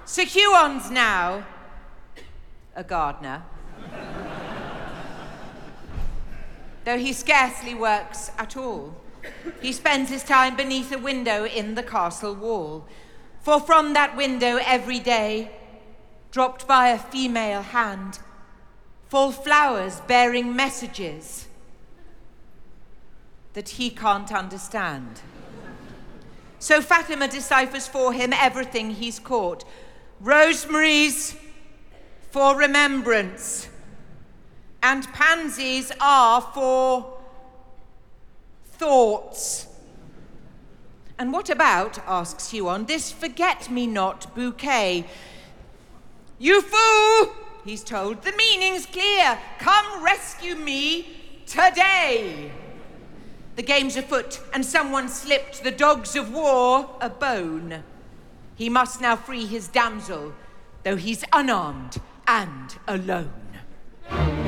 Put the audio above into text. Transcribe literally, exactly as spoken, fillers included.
Sir Huon's now a gardener, though he scarcely works at all. He spends his time beneath a window in the castle wall, for from that window every day, dropped by a female hand, fall flowers bearing messages that he can't understand. So Fatima deciphers for him everything he's caught. Rosemaries for remembrance, and pansies are for thoughts. And what about, asks Huon, this forget-me-not bouquet? You fool, he's told, the meaning's clear. Come rescue me today. The game's afoot, and someone slipped the dogs of war a bone. He must now free his damsel, though he's unarmed and alone.